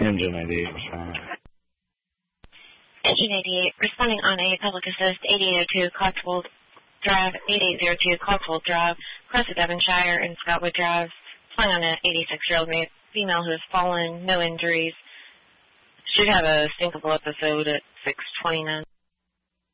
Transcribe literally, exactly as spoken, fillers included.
Engine eighty-eight, responding. Engine eighty-eight, responding on a public assist, eighty-eight oh two Cotswold Drive, eighty-eight oh two Cotswold Drive, across the Devonshire and Scottwood Drive, flying on an eighty-six-year-old female who has fallen, no injuries. Should have a syncopal episode at six twenty-nine.